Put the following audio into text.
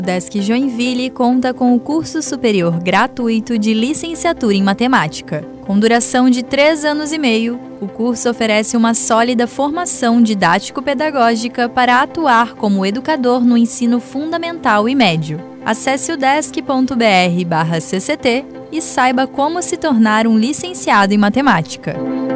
O Udesc Joinville conta com o curso superior gratuito de licenciatura em matemática. Com duração de 3 anos e meio, o curso oferece uma sólida formação didático-pedagógica para atuar como educador no ensino fundamental e médio. Acesse udesc.br/cct e saiba como se tornar um licenciado em matemática.